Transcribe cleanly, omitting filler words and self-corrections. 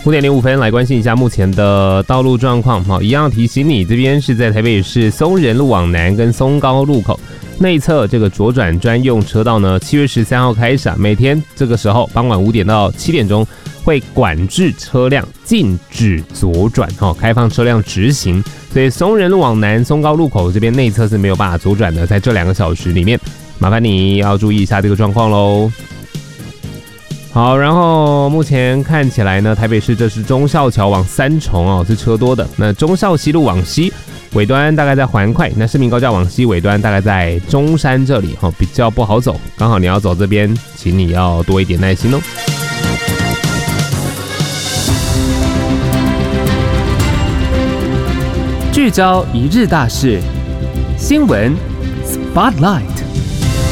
5:05来关心一下目前的道路状况。一样提醒你，这边是在台北市松仁路往南跟松高路口内侧这个左转专用车道呢，7月13号开始每天这个时候傍晚5点到7点钟会管制车辆禁止左转，开放车辆直行，所以松仁路往南松高路口这边内侧是没有办法左转的，在这2个小时里面，麻烦你要注意一下这个状况咯。好，然后目前看起来呢，台北市这是忠孝桥往三重是车多的。那忠孝西路往西尾端大概在环快，那市民高架往西尾端大概在中山这里比较不好走，刚好你要走这边，请你要多一点耐心哦。 聚焦一日大事，新闻 Spotlight。